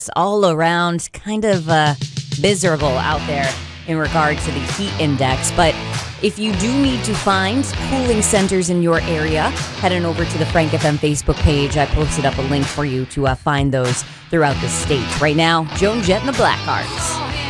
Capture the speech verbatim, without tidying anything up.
It's all around kind of uh, miserable out there in regard to the heat index. But if you do need to find cooling centers in your area, head on over to the Frank F M Facebook page. I posted up a link for you to uh, find those throughout the state. Right now, Joan Jett and the Blackhearts.